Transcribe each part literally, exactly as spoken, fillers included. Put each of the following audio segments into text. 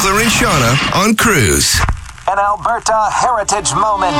Sickler and Shauna on Cruise. An Alberta heritage moment.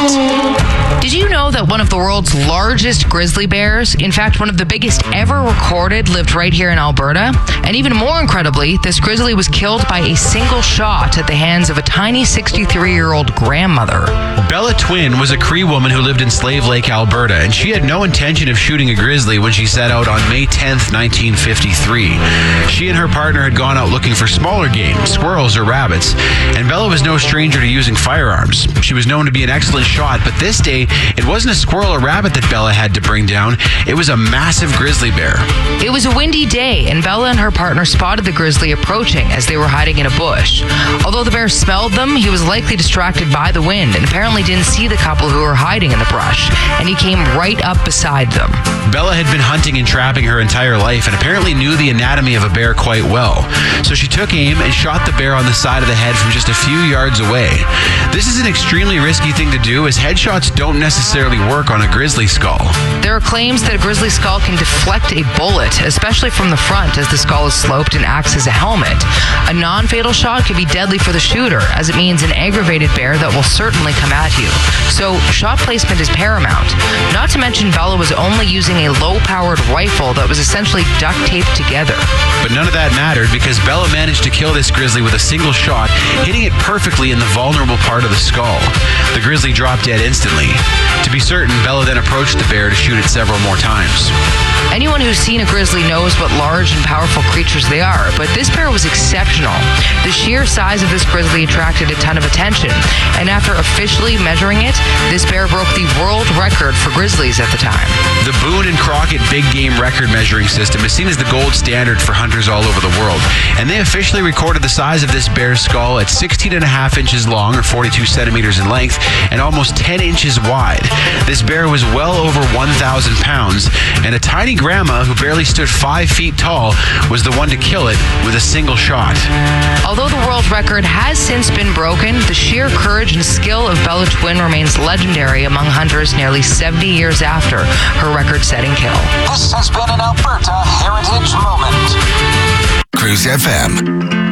Did you know that one of the world's largest grizzly bears, in fact, one of the biggest ever recorded, lived right here in Alberta? And even more incredibly, this grizzly was killed by a single shot at the hands of a tiny sixty-three-year-old grandmother. Bella Twin was a Cree woman who lived in Slave Lake, Alberta, and she had no intention of shooting a grizzly when she set out on May tenth, nineteen fifty-three. She and her partner had gone out looking for smaller game, squirrels or rabbits, and Bella was no stranger to using firearms. She was known to be an excellent shot, but this day, it wasn't a squirrel or rabbit that Bella had to bring down. It was a massive grizzly bear. It was a windy day, and Bella and her partner spotted the grizzly approaching as they were hiding in a bush. Although the bear smelled them, he was likely distracted by the wind and apparently didn't see the couple who were hiding in the brush, and he came right up beside them. Bella had been hunting and trapping her entire life and apparently knew the anatomy of a bear quite well. So she took aim and shot the bear on the side of the head from just a few yards away. This is an extremely risky thing to do, as headshots don't necessarily work on a grizzly skull. There are claims that a grizzly skull can deflect a bullet, especially from the front, as the skull is sloped and acts as a helmet. A non-fatal shot could be deadly for the shooter, as it means an aggravated bear that will certainly come at you. So shot placement is paramount. Not to mention Bella was only using a low-powered rifle that was essentially duct taped together. But none of that mattered, because Bella managed to kill this grizzly with a single shot, hitting it perfectly in the vulnerable part of the skull. The grizzly dropped dead instantly. To be certain, Bella then approached the bear to shoot it several more times. Anyone who's seen a grizzly knows what large and powerful creatures they are, but this bear was exceptional. The sheer size of this grizzly attracted a ton of attention, and after officially measuring it, this bear broke the world record for grizzlies at the time. The Boone and Crockett Big Game Record Measuring System is seen as the gold standard for hunters all over the world, and they officially recorded the size of this bear's skull at sixteen and a half inches long, or forty-two centimeters in length, and almost ten inches wide. This bear was well over one thousand pounds, and a tiny grandma who barely stood five feet tall was the one to kill it with a single shot. Although the world record has since been broken, the sheer courage and skill of Bella Twin remains legendary among hunters nearly seventy years after her record-setting kill. This has been an Alberta heritage moment. Cruise F M.